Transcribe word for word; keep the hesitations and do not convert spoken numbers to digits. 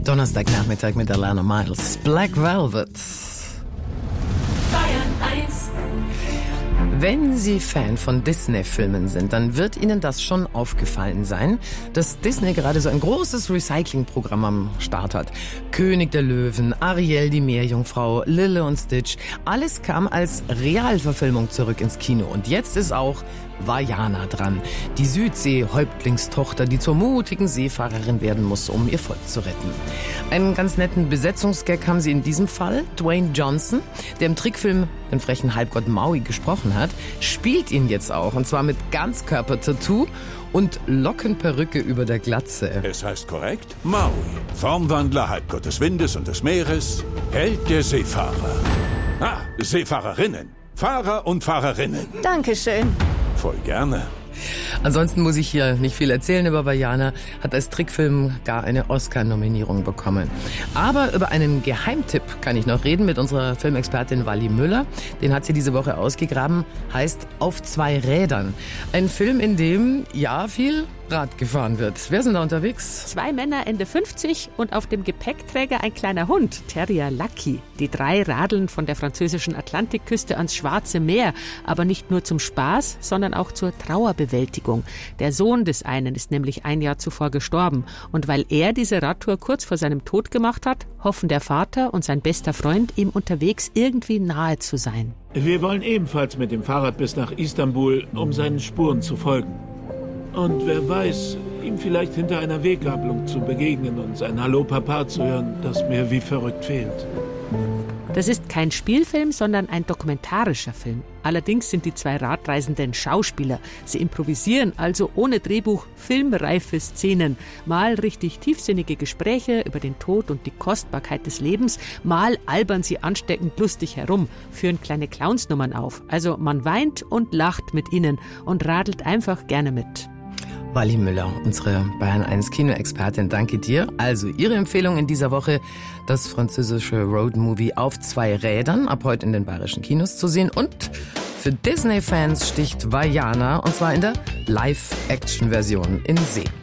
Donnerstagnachmittag mit Alana Miles. Black Velvet. Bayern eins. Wenn Sie Fan von Disney-Filmen sind, dann wird Ihnen das schon aufgefallen sein, dass Disney gerade so ein großes Recycling-Programm am Start hat. König der Löwen, Ariel die Meerjungfrau, Lilo und Stitch, alles kam als Realverfilmung zurück ins Kino. Und jetzt ist auch Vaiana dran, die Südsee-Häuptlingstochter, die zur mutigen Seefahrerin werden muss, um ihr Volk zu retten. Einen ganz netten Besetzungsgag haben sie in diesem Fall. Dwayne Johnson, der im Trickfilm den frechen Halbgott Maui gesprochen hat, spielt ihn jetzt auch, und zwar mit Ganzkörper-Tattoo und Lockenperücke über der Glatze. Es heißt korrekt Maui, Formwandler, Halbgott des Windes und des Meeres, Held der Seefahrer. Ah, Seefahrerinnen, Fahrer und Fahrerinnen. Dankeschön. Voll gerne. Ansonsten muss ich hier nicht viel erzählen über Vaiana, hat als Trickfilm gar eine Oscar-Nominierung bekommen. Aber über einen Geheimtipp kann ich noch reden mit unserer Filmexpertin Wally Müller. Den hat sie diese Woche ausgegraben, heißt Auf zwei Rädern. Ein Film, in dem, ja, viel Rad gefahren wird. Wer sind da unterwegs? Zwei Männer Ende fünfzig und auf dem Gepäckträger ein kleiner Hund, Terrier Lucky. Die drei radeln von der französischen Atlantikküste ans Schwarze Meer, aber nicht nur zum Spaß, sondern auch zur Trauerbewältigung. Der Sohn des einen ist nämlich ein Jahr zuvor gestorben. Und weil er diese Radtour kurz vor seinem Tod gemacht hat, hoffen der Vater und sein bester Freund, ihm unterwegs irgendwie nahe zu sein. Wir wollen ebenfalls mit dem Fahrrad bis nach Istanbul, um seinen Spuren zu folgen. Und wer weiß, ihm vielleicht hinter einer Weggabelung zu begegnen und sein Hallo Papa zu hören, das mir wie verrückt fehlt. Das ist kein Spielfilm, sondern ein dokumentarischer Film. Allerdings sind die zwei Radreisenden Schauspieler. Sie improvisieren also ohne Drehbuch filmreife Szenen. Mal richtig tiefsinnige Gespräche über den Tod und die Kostbarkeit des Lebens. Mal albern sie ansteckend lustig herum, führen kleine Clownsnummern auf. Also man weint und lacht mit ihnen und radelt einfach gerne mit. Wally Müller, unsere Bayern eins Kinoexpertin, danke dir. Also Ihre Empfehlung in dieser Woche, das französische Roadmovie Auf zwei Rädern, ab heute in den bayerischen Kinos zu sehen. Und für Disney-Fans sticht Vaiana, und zwar in der Live-Action-Version in See.